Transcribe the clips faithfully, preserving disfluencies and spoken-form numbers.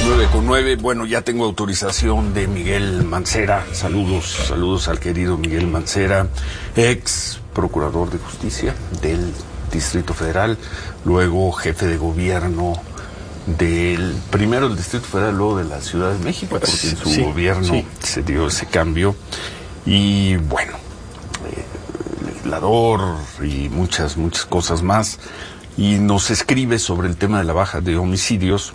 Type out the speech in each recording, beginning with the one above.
nueve con nueve, bueno, ya tengo autorización de Miguel Mancera. Saludos, saludos al querido Miguel Mancera, ex procurador de justicia del Distrito Federal, luego jefe de gobierno del, primero del Distrito Federal, luego de la Ciudad de México, porque en su sí, gobierno sí. se dio ese cambio. Y bueno, eh, legislador y muchas, muchas cosas más. Y nos escribe sobre el tema de la baja de homicidios.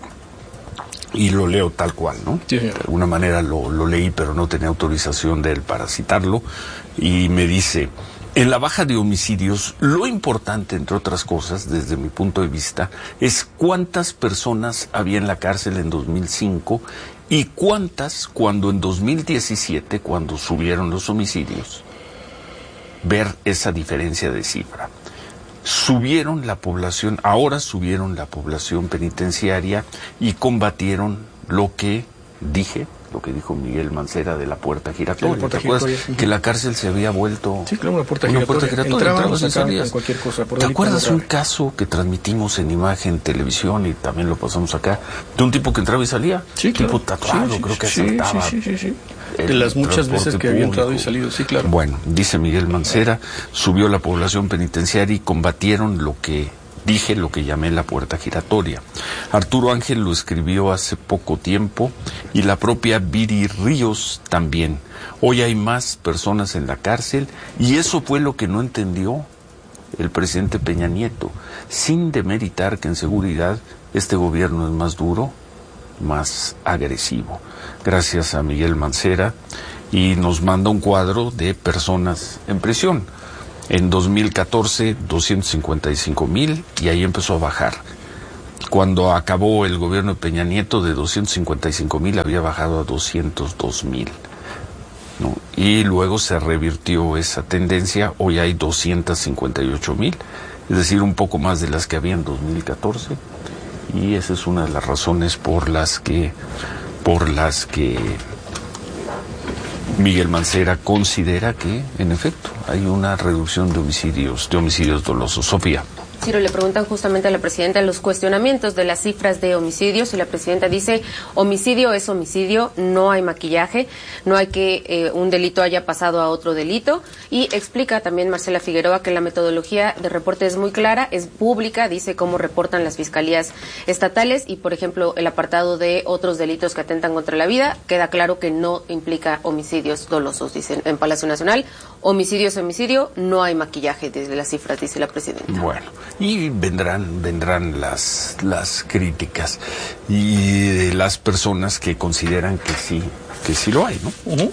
Y lo leo tal cual, ¿no? Sí, de alguna manera lo, lo leí, pero no tenía autorización de él para citarlo. Y me dice, en la baja de homicidios, lo importante, entre otras cosas, desde mi punto de vista, es cuántas personas había en la cárcel en dos mil cinco y cuántas cuando en dos mil diecisiete, cuando subieron los homicidios. Ver esa diferencia de cifra. Subieron la población, ahora subieron la población penitenciaria y combatieron lo que dije, lo que dijo Miguel Mancera de la puerta giratoria. Sí, la puerta ¿Te acuerdas giratoria, sí. que la cárcel se había vuelto sí, claro, una puerta una giratoria? Puerta giratoria Entrabas y salías. Cualquier cosa, por ¿Te acuerdas un caso que transmitimos en imagen, televisión y también lo pasamos acá, de un tipo que entraba y salía? Sí, claro. Tipo tatuado, sí, creo que sí, asaltaba. Sí, sí, sí, sí. De las muchas veces que había entrado y salido, sí, claro. Bueno, dice Miguel Mancera, subió la población penitenciaria y combatieron lo que dije, lo que llamé la puerta giratoria. Arturo Ángel lo escribió hace poco tiempo y la propia Viri Ríos también. Hoy hay más personas en la cárcel y eso fue lo que no entendió el presidente Peña Nieto, sin demeritar que en seguridad este gobierno es más duro, más agresivo. Gracias a Miguel Mancera, y nos manda un cuadro de personas en prisión. En dos mil catorce, doscientos cincuenta y cinco mil, y ahí empezó a bajar. Cuando acabó el gobierno de Peña Nieto, de doscientos cincuenta y cinco mil había bajado a doscientos dos mil, ¿no? Y luego se revirtió esa tendencia, hoy hay doscientos cincuenta y ocho mil, es decir, un poco más de las que había en dos mil catorce, y esa es una de las razones por las que, por las que Miguel Mancera considera que, en efecto, hay una reducción de homicidios, de homicidios dolosos. Sofía. Ciro, le preguntan justamente a la presidenta los cuestionamientos de las cifras de homicidios y la presidenta dice, homicidio es homicidio, no hay maquillaje, no hay que eh, un delito haya pasado a otro delito, y explica también Marcela Figueroa que la metodología de reporte es muy clara, es pública, dice cómo reportan las fiscalías estatales y, por ejemplo, el apartado de otros delitos que atentan contra la vida, queda claro que no implica homicidios dolosos, dicen en Palacio Nacional, homicidio es homicidio, no hay maquillaje desde las cifras, dice la presidenta. Bueno. Y vendrán, vendrán las, las críticas y de las personas que consideran que sí, que sí lo hay, ¿no? Uh-huh.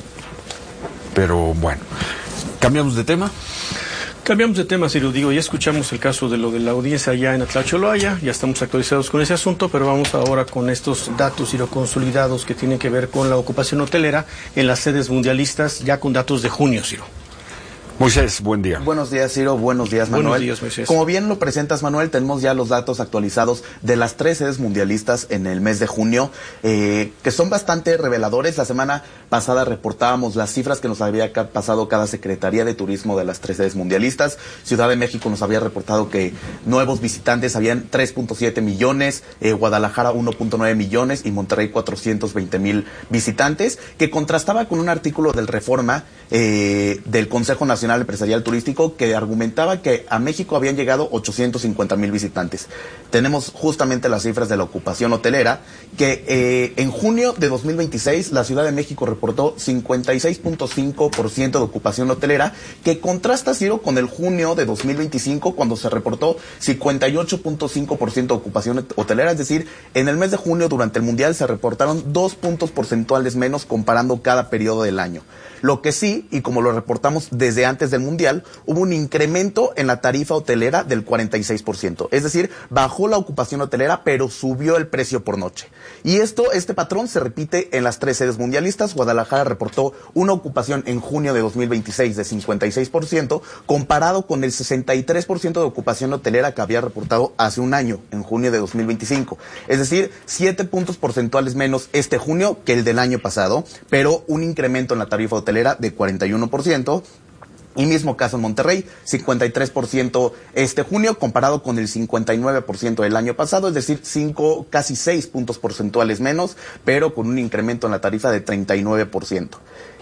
Pero bueno, ¿cambiamos de tema? Cambiamos de tema, Ciro, digo, ya escuchamos el caso de lo de la audiencia allá en Atlacholoaya, ya estamos actualizados con ese asunto, pero vamos ahora con estos datos, Ciro, consolidados que tienen que ver con la ocupación hotelera en las sedes mundialistas, ya con datos de junio, Ciro. Moisés, buen día. Buenos días, Ciro. Buenos días, Manuel. Buenos días, Moisés. Como bien lo presentas, Manuel, tenemos ya los datos actualizados de las tres sedes mundialistas en el mes de junio, eh, que son bastante reveladores. La semana pasada reportábamos las cifras que nos había pasado cada Secretaría de Turismo de las tres sedes mundialistas. Ciudad de México nos había reportado que nuevos visitantes habían tres punto siete millones, eh, Guadalajara uno punto nueve millones y Monterrey cuatrocientos veinte mil visitantes, que contrastaba con un artículo del Reforma eh, del Consejo Nacional Empresarial Turístico que argumentaba que a México habían llegado ochocientos cincuenta mil visitantes. Tenemos justamente las cifras de la ocupación hotelera, que eh, en junio de dos mil veintiséis la Ciudad de México reportó cincuenta y seis punto cinco por ciento de ocupación hotelera, que contrasta, Ciro, con el junio de dos mil veinticinco, cuando se reportó cincuenta y ocho punto cinco por ciento de ocupación hotelera, es decir, en el mes de junio durante el Mundial se reportaron dos puntos porcentuales menos comparando cada periodo del año. Lo que sí, y como lo reportamos desde antes del Mundial, hubo un incremento en la tarifa hotelera del cuarenta y seis por ciento. Es decir, bajó la ocupación hotelera, pero subió el precio por noche. Y esto, este patrón se repite en las tres sedes mundialistas. Guadalajara reportó una ocupación en junio de dos mil veintiséis de cincuenta y seis por ciento, comparado con el sesenta y tres por ciento de ocupación hotelera que había reportado hace un año, en junio de dos mil veinticinco. Es decir, siete puntos porcentuales menos este junio que el del año pasado, pero un incremento en la tarifa hotelera de cuarenta y uno por ciento. Y mismo caso en Monterrey, cincuenta y tres por ciento este junio, comparado con el cincuenta y nueve por ciento del año pasado, es decir, cinco, casi seis puntos porcentuales menos, pero con un incremento en la tarifa de treinta y nueve por ciento.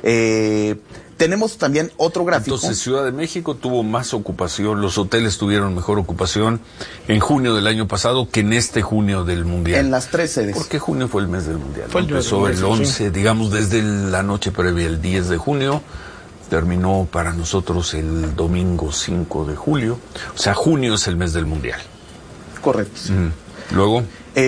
Eh, tenemos también otro gráfico. Entonces, Ciudad de México tuvo más ocupación, los hoteles tuvieron mejor ocupación en junio del año pasado que en este junio del Mundial. En las tres sedes. Porque junio fue el mes del Mundial. Fue el Empezó el once, sí. digamos, desde la noche previa, el diez de junio. Terminó para nosotros el domingo cinco de julio. O sea, junio es el mes del Mundial. Correcto. Sí. Mm. Luego...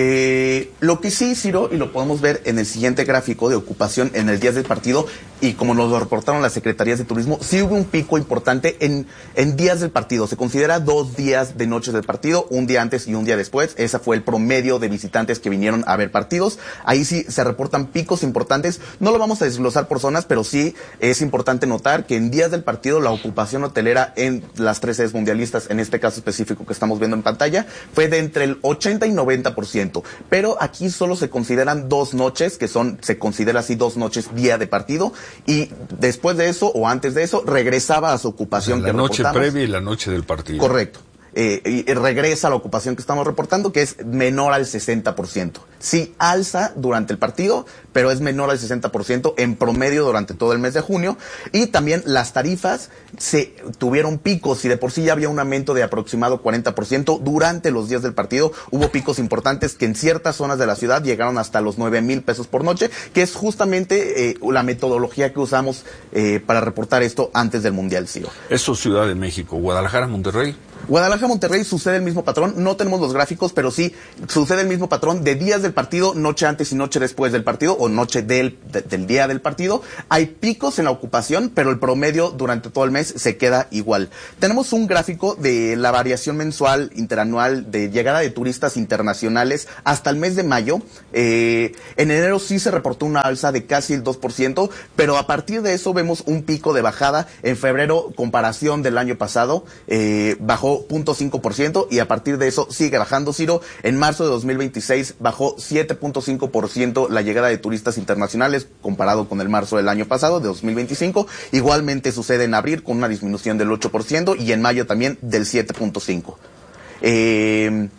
Eh, lo que sí, Ciro, y lo podemos ver en el siguiente gráfico de ocupación en el día del partido, y como nos lo reportaron las secretarías de turismo, sí hubo un pico importante en, en días del partido. Se considera dos días de noches del partido, un día antes y un día después. Ese fue el promedio de visitantes que vinieron a ver partidos. Ahí sí se reportan picos importantes. No lo vamos a desglosar por zonas, pero sí es importante notar que en días del partido la ocupación hotelera en las tres sedes mundialistas, en este caso específico que estamos viendo en pantalla, fue de entre el ochenta y noventa por ciento. Pero aquí solo se consideran dos noches, que son, se considera así dos noches día de partido, y después de eso o antes de eso regresaba a su ocupación. O sea, la que noche reportamos. previa y la noche del partido. Correcto. Eh, y regresa a la ocupación que estamos reportando, que es menor al sesenta por ciento. Sí alza durante el partido, pero es menor al sesenta por ciento en promedio durante todo el mes de junio. Y también las tarifas se tuvieron picos, y de por sí ya había un aumento de aproximado cuarenta por ciento durante los días del partido. Hubo picos importantes que en ciertas zonas de la ciudad llegaron hasta los nueve mil pesos por noche, que es justamente eh, la metodología que usamos eh, para reportar esto antes del Mundial, Ciro. Eso Ciudad de México. Guadalajara, Monterrey. Guadalajara, Monterrey sucede el mismo patrón. No tenemos los gráficos, pero sí sucede el mismo patrón de días del partido, noche antes y noche después del partido, o noche del, de, del día del partido. Hay picos en la ocupación, pero el promedio durante todo el mes se queda igual. Tenemos un gráfico de la variación mensual, interanual, de llegada de turistas internacionales hasta el mes de mayo. Eh, en enero sí se reportó una alza de casi el dos por ciento, pero a partir de eso vemos un pico de bajada. En febrero, comparación del año pasado, eh, bajó cero punto cinco por ciento, y a partir de eso sigue bajando, Ciro. En marzo de dos mil veintiséis bajó siete punto cinco por ciento la llegada de turistas internacionales comparado con el marzo del año pasado, de dos mil veinticinco. Igualmente sucede en abril con una disminución del ocho por ciento, y en mayo también del siete punto cinco por ciento. Eh...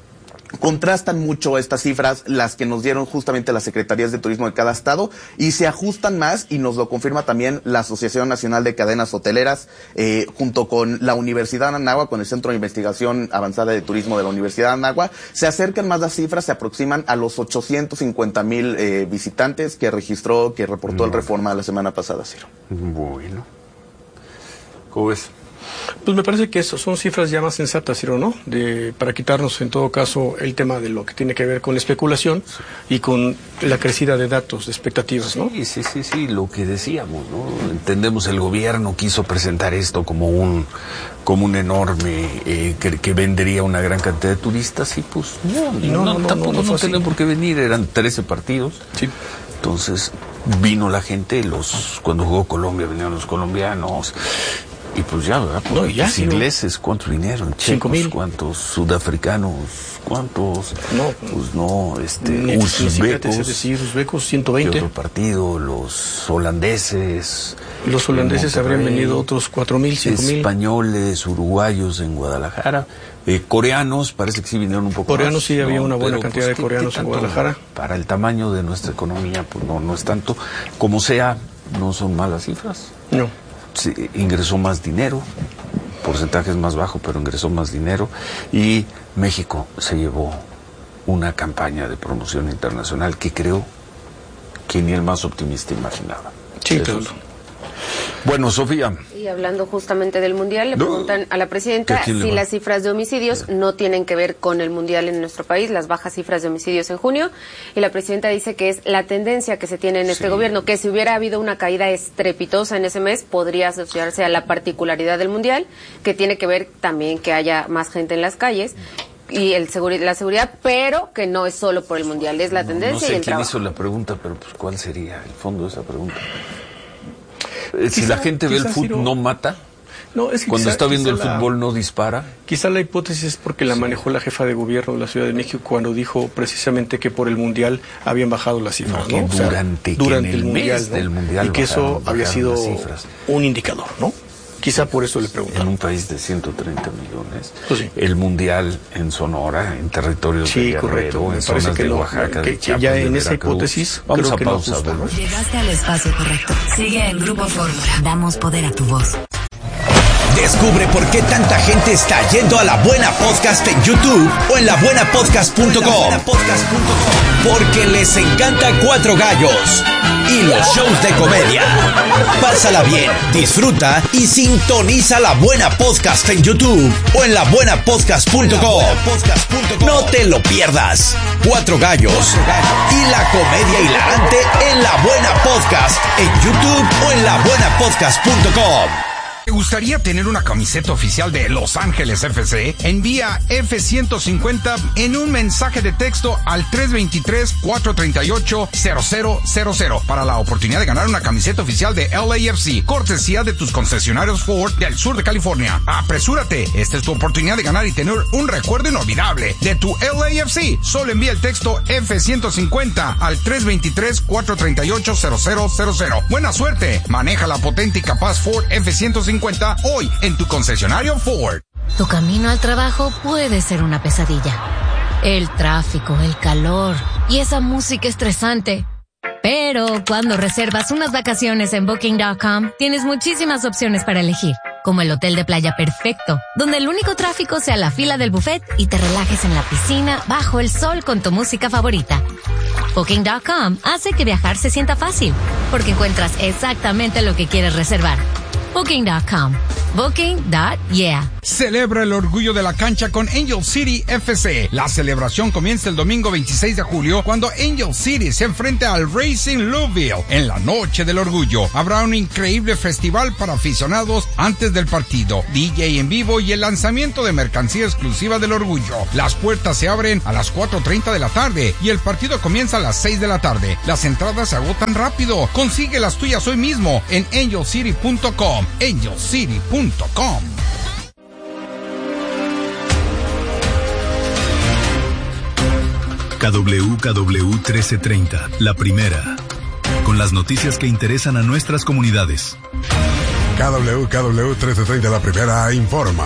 Contrastan mucho estas cifras, las que nos dieron justamente las secretarías de turismo de cada estado, y se ajustan más, y nos lo confirma también la Asociación Nacional de Cadenas Hoteleras, eh, junto con la Universidad de Anáhuac, con el Centro de Investigación Avanzada de Turismo de la Universidad de Anáhuac. Se acercan más las cifras, se aproximan a los ochocientos cincuenta mil eh, visitantes que registró, que reportó el Reforma la semana pasada, Ciro. Bueno. ¿Cómo ves? Pues me parece que eso son cifras ya más sensatas, Ciro, ¿no? De, para quitarnos, en todo caso, el tema de lo que tiene que ver con la especulación y con la crecida de datos, de expectativas, ¿no? Sí, sí, sí, sí, lo que decíamos, ¿no? Entendemos, el gobierno quiso presentar esto como un como un enorme, eh, que, que vendería una gran cantidad de turistas, y pues no, y no, no, no, no, tampoco no, no no tenían por qué venir, eran trece partidos. Sí. Entonces vino la gente, los cuando jugó Colombia vinieron los colombianos. Y pues ya, ¿verdad? No, ya, los sí, ingleses, ¿cuántos vinieron? Cinco mil. ¿Cuántos sudafricanos? ¿Cuántos? No, pues no, este, ni uzbecos. Es decir, uzbecos, ciento veinte. Otro partido, los holandeses. Los holandeses habrían venido otros cuatro mil, cinco mil. Españoles, uruguayos en Guadalajara. Eh, coreanos, parece que sí vinieron un poco Coreanos más, sí, había ¿no? una buena Pero, cantidad pues, de coreanos ¿qué, qué en tanto? Guadalajara. Para el tamaño de nuestra economía, pues no, no es tanto. Como sea, no son malas cifras. No. Sí, ingresó más dinero, porcentajes más bajo, pero ingresó más dinero, y México se llevó una campaña de promoción internacional que creo que ni el más optimista imaginaba. Sí, Eso pero... es. Bueno, Sofía. Y hablando justamente del Mundial, le No. preguntan a la presidenta ¿Que si va? las cifras de homicidios no tienen que ver con el Mundial en nuestro país, las bajas cifras de homicidios en junio. Y la presidenta dice que es la tendencia que se tiene en este Sí. gobierno, que si hubiera habido una caída estrepitosa en ese mes, podría asociarse a la particularidad del Mundial, que tiene que ver también que haya más gente en las calles y el seguri- la seguridad, pero que no es solo por el Mundial, es la No, tendencia no sé y el quién trabajo. hizo la pregunta, pero pues ¿cuál sería el fondo de esa pregunta? Eh, si Quizá- la gente ve el quizá, fútbol, Ciro, no mata. No, es que Cuando quizá- está viendo el quizá la- fútbol, no dispara. Quizá la hipótesis es porque la manejó la jefa de gobierno de la Ciudad de México cuando dijo precisamente que por el Mundial habían bajado las cifras, No, ¿no? que O sea, durante- que durante en el el Mundial, mes ¿no? del Mundial y que eso bajaron- había bajaron sido las cifras. un indicador, ¿no? Quizá por eso le pregunto. En un país de ciento treinta millones, pues sí. El mundial en Sonora, en territorios sí, de Guerrero, correcto. en zonas de lo, Oaxaca, que, de Chiapas, ya de en esa Veracruz. hipótesis, vamos creo a que pausa. Llegaste al espacio correcto. Sigue en Grupo Fórmula. Damos poder a tu voz. Descubre por qué tanta gente está yendo a La Buena Podcast en YouTube o en la buena podcast punto com. Porque les encanta Cuatro Gallos y los shows de comedia. Pásala bien, disfruta y sintoniza La Buena Podcast en YouTube o en la buena podcast punto com. No te lo pierdas. Cuatro Gallos y la comedia hilarante en La Buena Podcast en YouTube o en la buena podcast punto com. ¿Te gustaría tener una camiseta oficial de Los Ángeles F C? Envía F ciento cincuenta en un mensaje de texto al tres dos tres, cuatro tres ocho, cero cero cero cero para la oportunidad de ganar una camiseta oficial de L A F C, cortesía de tus concesionarios Ford del sur de California. Apresúrate, esta es tu oportunidad de ganar y tener un recuerdo inolvidable de tu L A F C. Solo envía el texto F ciento cincuenta al tres dos tres, cuatro tres ocho, cero cero cero cero. Buena suerte, maneja la potente y capaz Ford F ciento cincuenta hoy en tu concesionario Ford. Tu camino al trabajo puede ser una pesadilla. El tráfico, el calor y esa música estresante. Pero cuando reservas unas vacaciones en Booking punto com, tienes muchísimas opciones para elegir, como el hotel de playa perfecto, donde el único tráfico sea la fila del buffet y te relajes en la piscina bajo el sol con tu música favorita. Booking punto com hace que viajar se sienta fácil, porque encuentras exactamente lo que quieres reservar. Booking punto com. Booking. Yeah. Celebra el orgullo de la cancha con Angel City F C. La celebración comienza el domingo veintiséis de julio cuando Angel City se enfrenta al Racing Louisville en la noche del orgullo. Habrá un increíble festival para aficionados antes del partido, D J en vivo y el lanzamiento de mercancía exclusiva del orgullo. Las puertas se abren a las cuatro treinta de la tarde y el partido comienza a las seis de la tarde. Las entradas se agotan rápido. Consigue las tuyas hoy mismo en angel city punto com. angel city punto com. K W K W trece treinta, la primera, con las noticias que interesan a nuestras comunidades. K W K W trece treinta, la primera, informa.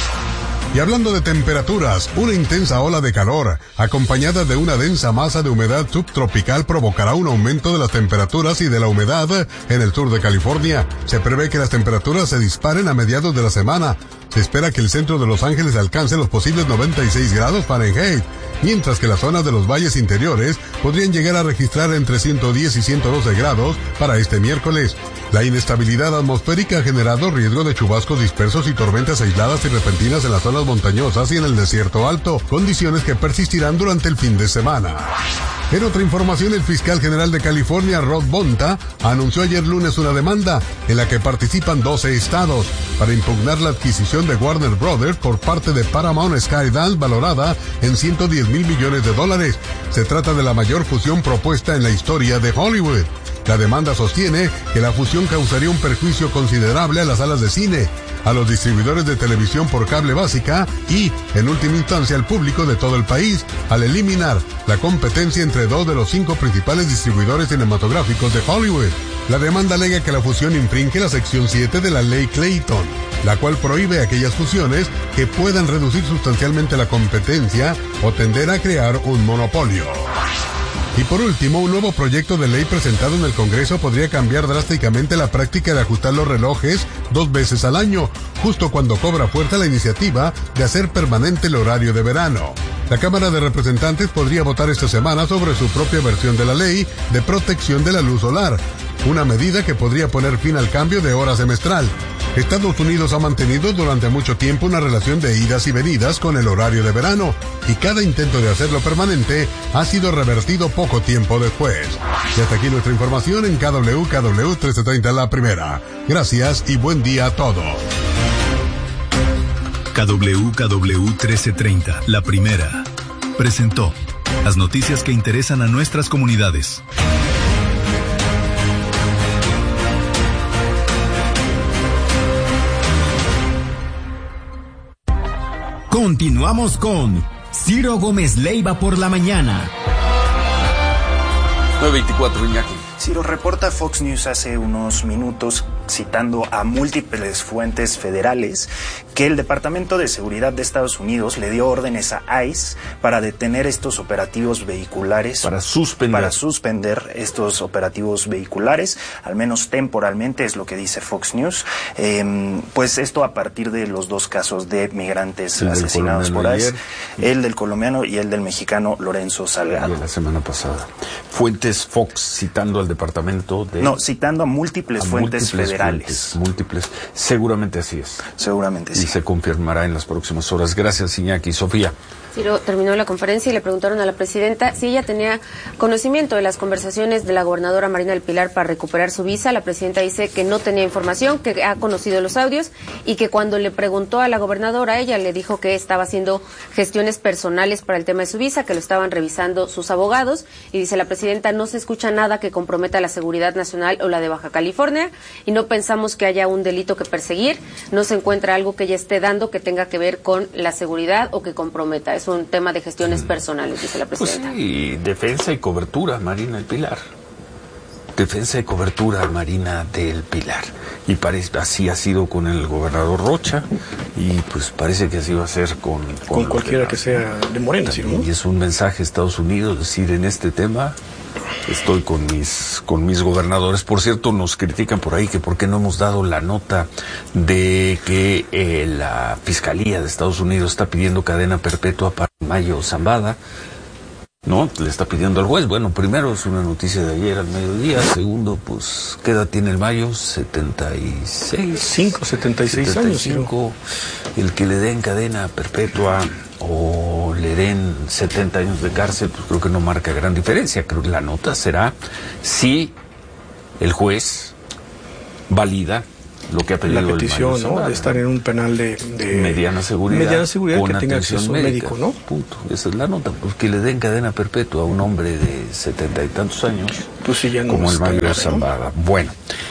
Y hablando de temperaturas, una intensa ola de calor, acompañada de una densa masa de humedad subtropical, provocará un aumento de las temperaturas y de la humedad en el sur de California. Se prevé que las temperaturas se disparen a mediados de la semana. Se espera que el centro de Los Ángeles alcance los posibles noventa y seis grados Fahrenheit, mientras que las zonas de los valles interiores podrían llegar a registrar entre ciento diez y ciento doce grados para este miércoles. La inestabilidad atmosférica ha generado riesgo de chubascos dispersos y tormentas aisladas y repentinas en las zonas montañosas y en el desierto alto, condiciones que persistirán durante el fin de semana. En otra información, el fiscal general de California, Rod Bonta, anunció ayer lunes una demanda en la que participan doce estados para impugnar la adquisición de Warner Brothers por parte de Paramount Skydance, valorada en ciento diez mil millones de dólares. Se trata de la mayor fusión propuesta en la historia de Hollywood. La demanda sostiene que la fusión causaría un perjuicio considerable a las salas de cine, a los distribuidores de televisión por cable básica y, en última instancia, al público de todo el país, al eliminar la competencia entre dos de los cinco principales distribuidores cinematográficos de Hollywood. La demanda alega que la fusión infringe la sección siete de la ley Clayton, la cual prohíbe aquellas fusiones que puedan reducir sustancialmente la competencia o tender a crear un monopolio. Y por último, un nuevo proyecto de ley presentado en el Congreso podría cambiar drásticamente la práctica de ajustar los relojes dos veces al año, justo cuando cobra fuerza la iniciativa de hacer permanente el horario de verano. La Cámara de Representantes podría votar esta semana sobre su propia versión de la ley de protección de la luz solar, una medida que podría poner fin al cambio de hora semestral. Estados Unidos ha mantenido durante mucho tiempo una relación de idas y venidas con el horario de verano, y cada intento de hacerlo permanente ha sido revertido poco tiempo después. Y hasta aquí nuestra información en K W K W trece treinta, la primera. Gracias y buen día a todos. K W K W trece treinta, la primera, presentó las noticias que interesan a nuestras comunidades. Continuamos con Ciro Gómez Leiva por la mañana. nueve veinticuatro, Iñaki. Ciro, reporta Fox News hace unos minutos, citando a múltiples fuentes federales, que el Departamento de Seguridad de Estados Unidos le dio órdenes a ICE para detener estos operativos vehiculares. Para suspender. Para suspender estos operativos vehiculares, al menos temporalmente, es lo que dice Fox News. Eh, pues esto a partir de los dos casos de migrantes el asesinados por ICE, el del colombiano y el del mexicano Lorenzo Salgado. De la semana pasada. Fuentes Fox citando al departamento de... No, citando a múltiples a fuentes múltiples federales. Fuentes, múltiples. Seguramente así es. Seguramente sí. Y se confirmará en las próximas horas. Gracias, Iñaki. Sofía. Ciro terminó la conferencia y le preguntaron a la presidenta si ella tenía conocimiento de las conversaciones de la gobernadora Marina del Pilar para recuperar su visa. La presidenta dice que no tenía información, que ha conocido los audios y que cuando le preguntó a la gobernadora, ella le dijo que estaba haciendo gestiones personales para el tema de su visa, que lo estaban revisando sus abogados. Y dice la presidenta, no se escucha nada que comprometa la seguridad nacional o la de Baja California y no pensamos que haya un delito que perseguir. No se encuentra algo que ella esté dando que tenga que ver con la seguridad o que comprometa. Es un tema de gestiones personales, dice la presidenta. Pues sí, defensa y cobertura, Marina del Pilar. Defensa y cobertura, Marina del Pilar. Y parece, así ha sido con el gobernador Rocha, y pues parece que así va a ser con... Con, con cualquiera que sea de Morena, ¿sí, no? Y es un mensaje a Estados Unidos, decir, en este tema estoy con mis con mis gobernadores. Por cierto, nos critican por ahí que por qué no hemos dado la nota de que eh, la Fiscalía de Estados Unidos está pidiendo cadena perpetua para Mayo Zambada, ¿no? Le está pidiendo al juez. Bueno, primero es una noticia de ayer al mediodía. Segundo, pues, ¿qué edad tiene el Mayo? setenta y seis. cinco, setenta y seis años. cinco, el que le den cadena perpetua o le den setenta años de cárcel, pues creo que no marca gran diferencia. Creo que la nota será si el juez valida lo que ha pedido la petición, ¿no? De estar en un penal de, de mediana seguridad, mediana seguridad con que tenga acceso médica, médico, ¿no? Punto. Esa es la nota, pues que le den cadena perpetua a un hombre de setenta y tantos años, pues sí, ya no como el Mayo grave, Zambada. ¿No? Bueno,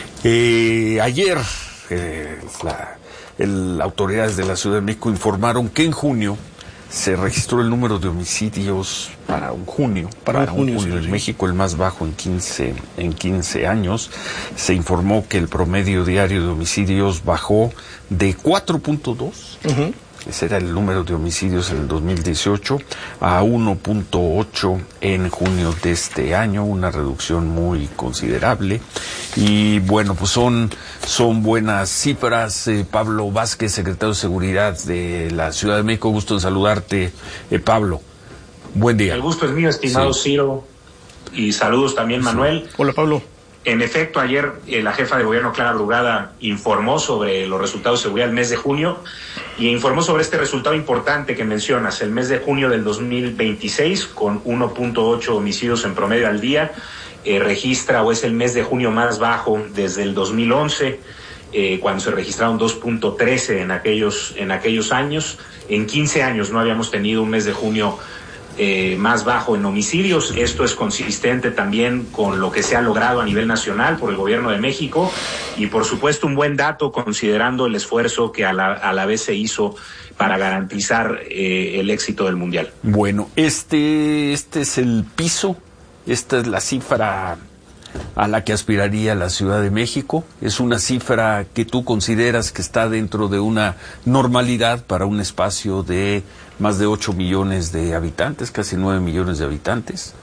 eh, ayer eh, la, el, autoridades de la Ciudad de México informaron que en junio se registró el número de homicidios para un junio, para, para un junio, junio sí, en México, el más bajo en quince, en quince años. Se informó que el promedio diario de homicidios bajó de cuatro punto dos, uh-huh. ese era el número de homicidios en el dos mil dieciocho, a uno punto ocho en junio de este año, una reducción muy considerable. Y bueno, pues son, son buenas cifras. Eh, Pablo Vázquez, secretario de Seguridad de la Ciudad de México, gusto en saludarte, eh, Pablo. Buen día. El gusto es mío, estimado sí. Ciro, y saludos también, Manuel. Hola, Pablo. En efecto, ayer eh, la jefa de gobierno, Clara Brugada, informó sobre los resultados de seguridad del mes de junio y informó sobre este resultado importante que mencionas, el mes de junio del dos mil veintiséis, con uno punto ocho homicidios en promedio al día, eh, registra o es el mes de junio más bajo desde el dos mil once, eh, cuando se registraron dos punto trece en aquellos, en aquellos años. En quince años no habíamos tenido un mes de junio Eh, más bajo en homicidios. Esto es consistente también con lo que se ha logrado a nivel nacional por el gobierno de México y por supuesto un buen dato considerando el esfuerzo que a la, a la vez se hizo para garantizar eh, el éxito del Mundial. Bueno, este, este es el piso, esta es la cifra a la que aspiraría la Ciudad de México. Es una cifra que tú consideras que está dentro de una normalidad para un espacio de más de ocho millones de habitantes, casi nueve millones de habitantes.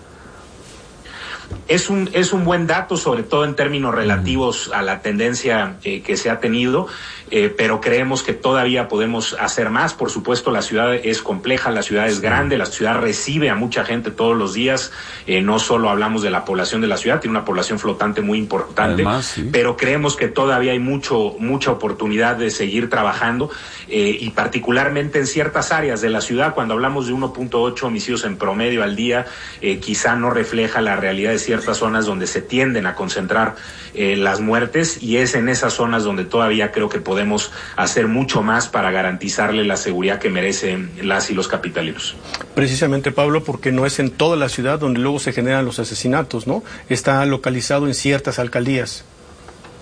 Es un, es un buen dato, sobre todo en términos relativos a la tendencia eh, que se ha tenido, eh, pero creemos que todavía podemos hacer más. Por supuesto, la ciudad es compleja, la ciudad es grande, la ciudad recibe a mucha gente todos los días. Eh, no solo hablamos de la población de la ciudad, tiene una población flotante muy importante, Además, sí. pero creemos que todavía hay mucho, mucha oportunidad de seguir trabajando, eh, y particularmente en ciertas áreas de la ciudad. Cuando hablamos de uno punto ocho homicidios en promedio al día, eh, quizá no refleja la realidad de ciertas zonas donde se tienden a concentrar eh, las muertes, y es en esas zonas donde todavía creo que podemos hacer mucho más para garantizarle la seguridad que merecen las y los capitalinos. Precisamente, Pablo, porque no es en toda la ciudad donde luego se generan los asesinatos, ¿no? Está localizado en ciertas alcaldías.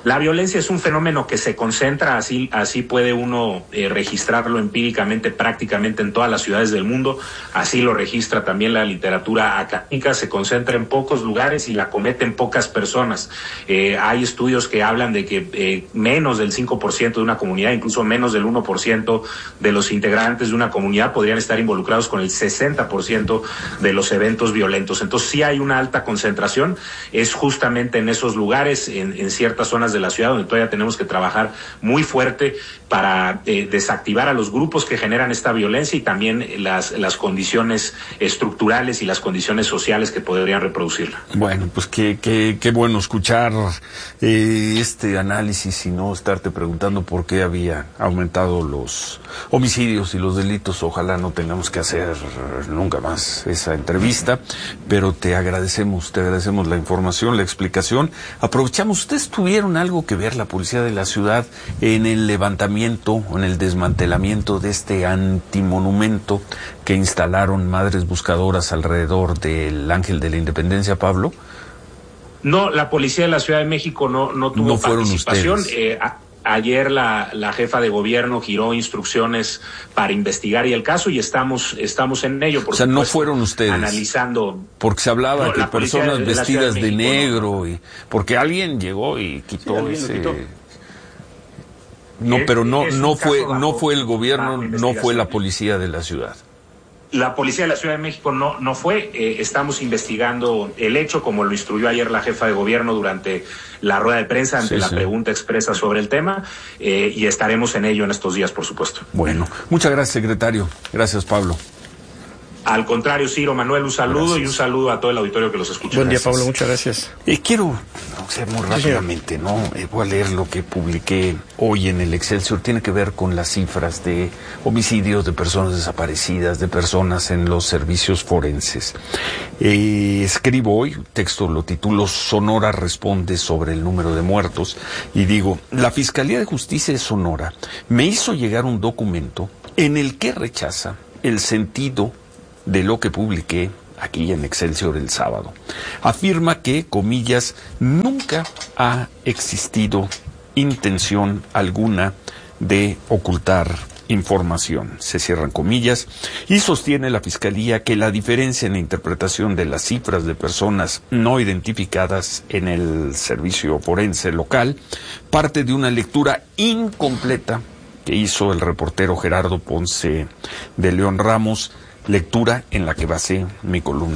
La violencia es un fenómeno que se concentra, así, así puede uno eh, registrarlo empíricamente prácticamente en todas las ciudades del mundo, así lo registra también la literatura académica, se concentra en pocos lugares y la cometen pocas personas. Eh, hay estudios que hablan de que eh, menos del cinco por ciento de una comunidad, incluso menos del uno por ciento de los integrantes de una comunidad podrían estar involucrados con el sesenta por ciento de los eventos violentos. Entonces sí hay una alta concentración, es justamente en esos lugares, en, en ciertas zonas de la ciudad donde todavía tenemos que trabajar muy fuerte para eh, desactivar a los grupos que generan esta violencia y también las, las condiciones estructurales y las condiciones sociales que podrían reproducirla. Bueno, pues qué, qué, qué bueno escuchar eh, este análisis y no estarte preguntando por qué había aumentado los homicidios y los delitos. Ojalá no tengamos que hacer nunca más esa entrevista, pero te agradecemos, te agradecemos la información, la explicación. Aprovechamos, ¿ustedes tuvieron algo que ver, la policía de la ciudad, en el levantamiento, en el desmantelamiento de este antimonumento que instalaron Madres Buscadoras alrededor del Ángel de la Independencia, Pablo? No, la policía de la Ciudad de México no, no tuvo no fueron participación. Ustedes. Eh, a, ayer la, la jefa de gobierno giró instrucciones para investigar y el caso y estamos estamos en ello. Por o sea, supuesto, no fueron ustedes. Analizando. Porque se hablaba no, de personas de, de vestidas de, de México, negro, no. y porque alguien llegó y quitó sí, ese... Quitó. No, pero no, no fue, no fue el gobierno, no fue la policía de la ciudad. La policía de la Ciudad de México no, no fue. Eh, estamos investigando el hecho, como lo instruyó ayer la jefa de gobierno durante la rueda de prensa ante sí, la sí. pregunta expresa sobre el tema, eh, y estaremos en ello en estos días, por supuesto. Bueno, muchas gracias, secretario. Gracias, Pablo. Al contrario, Ciro, Manuel, un saludo gracias. Y un saludo a todo el auditorio que los escucha. Buen día, gracias. Pablo, muchas gracias. Eh, quiero, o sea, muy rápidamente, ¿no? Eh, voy a leer lo que publiqué hoy en el Excelsior. Tiene que ver con las cifras de homicidios, de personas desaparecidas, de personas en los servicios forenses. Eh, escribo hoy, texto lo titulo Sonora responde sobre el número de muertos, y digo, la Fiscalía de Justicia de Sonora me hizo llegar un documento en el que rechaza el sentido de lo que publiqué aquí en Excelsior el sábado. Afirma que, comillas, nunca ha existido intención alguna de ocultar información, se cierran comillas, y sostiene la Fiscalía que la diferencia en la interpretación de las cifras de personas no identificadas en el servicio forense local parte de una lectura incompleta que hizo el reportero Gerardo Ponce de León Ramos, lectura en la que basé mi columna.